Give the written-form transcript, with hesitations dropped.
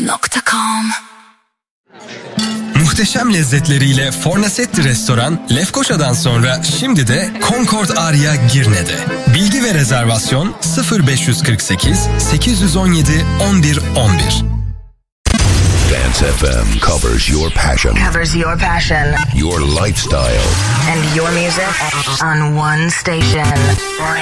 Dance.com. Muhteşem lezzetleriyle Fornasetti Restoran, Lefkoşa'dan sonra şimdi de Concord Aria Girne'de. Bilgi ve rezervasyon 0548 817 11 11. Dance FM covers your passion. Your lifestyle. And your music on one station.